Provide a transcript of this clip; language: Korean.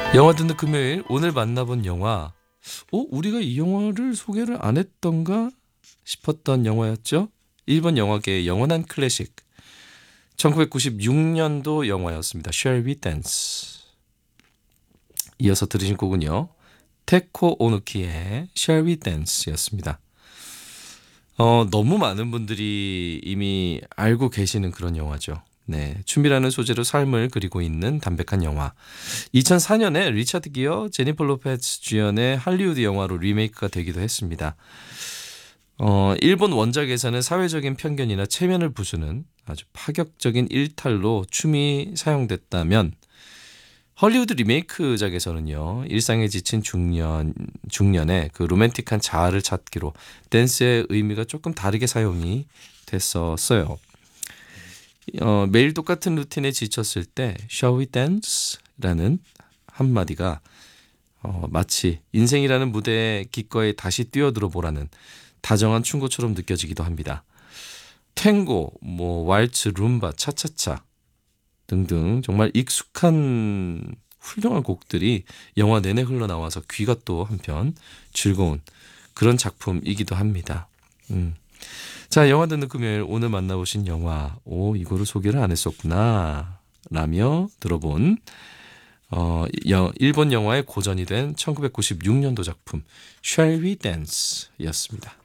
영화 듣는 금요일 오늘 만나본 영화 우리가 이 영화를 소개를 안 했던가 싶었던 영화였죠. 일본 영화계의 영원한 클래식 1996년도 영화였습니다. Shall We Dance. 이어서 들으신 곡은요. 테코 오누키의 Shall We Dance였습니다. 너무 많은 분들이 이미 알고 계시는 그런 영화죠. 네, 춤이라는 소재로 삶을 그리고 있는 담백한 영화. 2004년에 리차드 기어, 제니퍼 로페즈 주연의 할리우드 영화로 리메이크가 되기도 했습니다. 일본 원작에서는 사회적인 편견이나 체면을 부수는 아주 파격적인 일탈로 춤이 사용됐다면 헐리우드 리메이크작에서는요, 일상에 지친 중년의 그 로맨틱한 자아를 찾기로 댄스의 의미가 조금 다르게 사용이 됐었어요. 매일 똑같은 루틴에 지쳤을 때 Shall we dance? 라는 한마디가 마치 인생이라는 무대에 기꺼이 다시 뛰어들어 보라는 다정한 충고처럼 느껴지기도 합니다. 탱고, 왈츠, 룸바, 차차차 등등 정말 익숙한 훌륭한 곡들이 영화 내내 흘러나와서 귀가 또 한편 즐거운 그런 작품이기도 합니다. 자, 영화 듣는 금요일 오늘 만나보신 영화 이거를 소개를 안 했었구나 라며 들어본 일본 영화의 고전이 된 1996년도 작품 Shall We Dance 였습니다.